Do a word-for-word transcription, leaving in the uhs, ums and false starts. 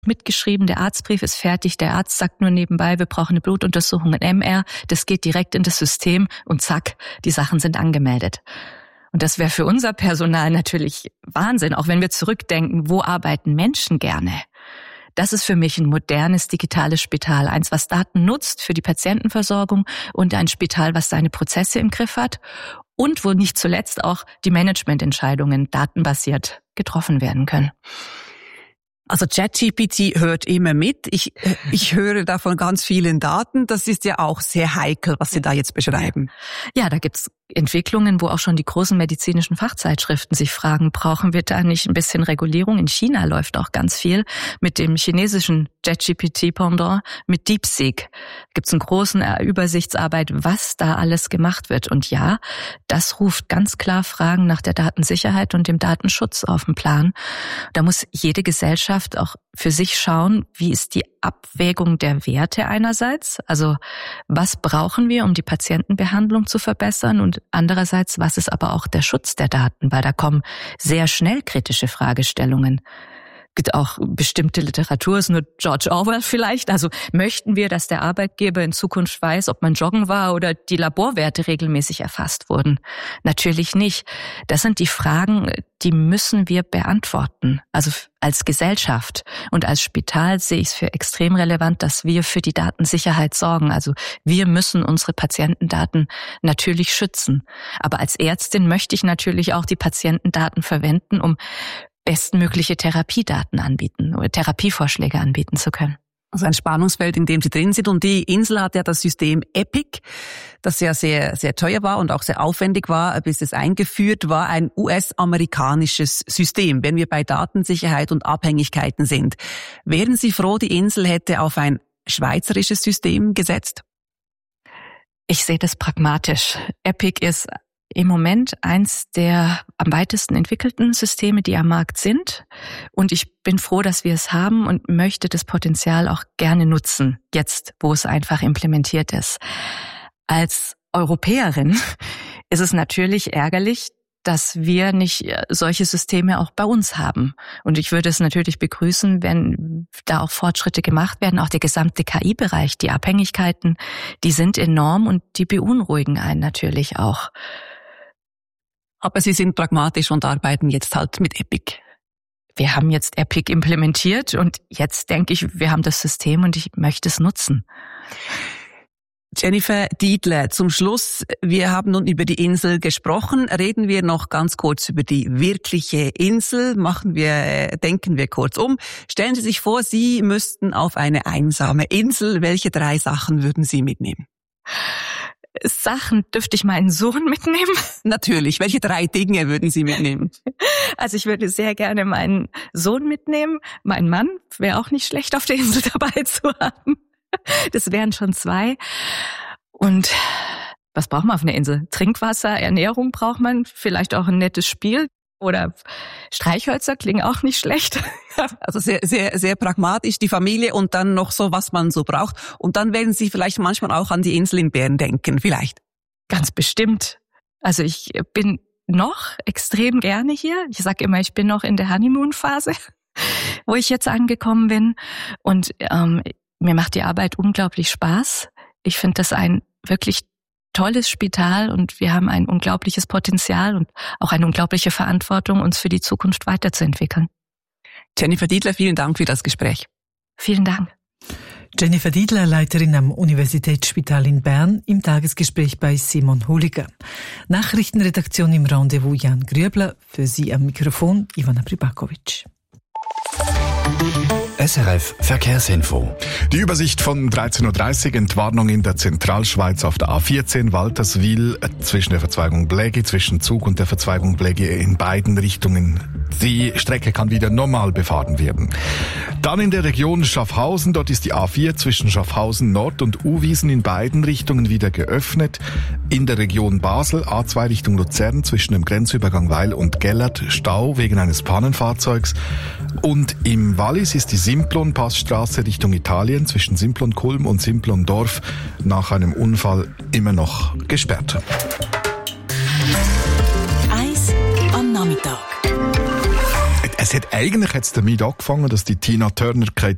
mitgeschrieben, der Arztbrief ist fertig, der Arzt sagt nur nebenbei, wir brauchen eine Blutuntersuchung, ein M R, das geht direkt in das System und zack, die Sachen sind angemeldet. Und das wäre für unser Personal natürlich Wahnsinn, auch wenn wir zurückdenken, wo arbeiten Menschen gerne? Das ist für mich ein modernes digitales Spital, eins, was Daten nutzt für die Patientenversorgung und ein Spital, was seine Prozesse im Griff hat und wo nicht zuletzt auch die Managemententscheidungen datenbasiert getroffen werden können. Also ChatGPT hört immer mit. Ich, ich höre da von ganz vielen Daten. Das ist ja auch sehr heikel, was Sie da jetzt beschreiben. Ja, da gibt's Entwicklungen, wo auch schon die großen medizinischen Fachzeitschriften sich fragen, brauchen wir da nicht ein bisschen Regulierung? In China läuft auch ganz viel mit dem chinesischen ChatGPT-Pendant, mit DeepSeek. Gibt's eine große Übersichtsarbeit, was da alles gemacht wird. Und ja, das ruft ganz klar Fragen nach der Datensicherheit und dem Datenschutz auf den Plan. Da muss jede Gesellschaft auch für sich schauen, wie ist die Abwägung der Werte einerseits, also was brauchen wir, um die Patientenbehandlung zu verbessern, und andererseits, was ist aber auch der Schutz der Daten, weil da kommen sehr schnell kritische Fragestellungen. Es gibt auch bestimmte Literatur, ist nur George Orwell vielleicht. Also möchten wir, dass der Arbeitgeber in Zukunft weiß, ob man joggen war oder die Laborwerte regelmäßig erfasst wurden? Natürlich nicht. Das sind die Fragen, die müssen wir beantworten. Also als Gesellschaft und als Spital sehe ich es für extrem relevant, dass wir für die Datensicherheit sorgen. Also wir müssen unsere Patientendaten natürlich schützen. Aber als Ärztin möchte ich natürlich auch die Patientendaten verwenden, um bestmögliche Therapiedaten anbieten oder Therapievorschläge anbieten zu können. Also ein Spannungsfeld, in dem Sie drin sind. Und die Insel hat ja das System Epic, das ja sehr, sehr teuer war und auch sehr aufwendig war, bis es eingeführt war, ein U S-amerikanisches System, wenn wir bei Datensicherheit und Abhängigkeiten sind. Wären Sie froh, die Insel hätte auf ein schweizerisches System gesetzt? Ich sehe das pragmatisch. Epic ist im Moment eins der am weitesten entwickelten Systeme, die am Markt sind. Und ich bin froh, dass wir es haben und möchte das Potenzial auch gerne nutzen, jetzt, wo es einfach implementiert ist. Als Europäerin ist es natürlich ärgerlich, dass wir nicht solche Systeme auch bei uns haben. Und ich würde es natürlich begrüßen, wenn da auch Fortschritte gemacht werden. Auch der gesamte K I-Bereich, die Abhängigkeiten, die sind enorm und die beunruhigen einen natürlich auch. Aber Sie sind pragmatisch und arbeiten jetzt halt mit Epic. Wir haben jetzt Epic implementiert und jetzt denke ich, wir haben das System und ich möchte es nutzen. Jennifer Dietler, zum Schluss, wir haben nun über die Insel gesprochen. Reden wir noch ganz kurz über die wirkliche Insel. Machen wir, denken wir kurz um. Stellen Sie sich vor, Sie müssten auf eine einsame Insel. Welche drei Sachen würden Sie mitnehmen? Sachen, dürfte ich meinen Sohn mitnehmen? Natürlich. Welche drei Dinge würden Sie mitnehmen? Also ich würde sehr gerne meinen Sohn mitnehmen. Mein Mann wäre auch nicht schlecht, auf der Insel dabei zu haben. Das wären schon zwei. Und was braucht man auf einer Insel? Trinkwasser, Ernährung braucht man, vielleicht auch ein nettes Spiel. Oder Streichhölzer klingen auch nicht schlecht. Also sehr, sehr, sehr pragmatisch, die Familie und dann noch so, was man so braucht. Und dann werden Sie vielleicht manchmal auch an die Insel in Bern denken, vielleicht. Ganz bestimmt. Also ich bin noch extrem gerne hier. Ich sage immer, ich bin noch in der Honeymoon-Phase, wo ich jetzt angekommen bin. Und ähm, mir macht die Arbeit unglaublich Spaß. Ich finde das ein wirklich tolles Spital und wir haben ein unglaubliches Potenzial und auch eine unglaubliche Verantwortung, uns für die Zukunft weiterzuentwickeln. Jennifer Dietler, vielen Dank für das Gespräch. Vielen Dank. Jennifer Dietler, Leiterin am Universitätsspital in Bern, im Tagesgespräch bei Simon Huliger. Nachrichtenredaktion im Rendezvous Jan Grüebler, für Sie am Mikrofon Ivana Pribakovic. S R F Verkehrsinfo. Die Übersicht von dreizehn Uhr dreißig, Entwarnung in der Zentralschweiz auf der A vierzehn, Walterswil, zwischen der Verzweigung Blägi, zwischen Zug und der Verzweigung Blägi in beiden Richtungen. Die Strecke kann wieder normal befahren werden. Dann in der Region Schaffhausen, dort ist die A vier zwischen Schaffhausen Nord und Uwiesen in beiden Richtungen wieder geöffnet. In der Region Basel, A zwei Richtung Luzern, zwischen dem Grenzübergang Weil und Gellert, Stau wegen eines Pannenfahrzeugs. Und im Wallis ist die Simplon-Passstraße Richtung Italien zwischen Simplon-Kulm und Simplon-Dorf nach einem Unfall immer noch gesperrt. Eis am Nachmittag. Es hat eigentlich jetzt damit angefangen, dass die Tina Turner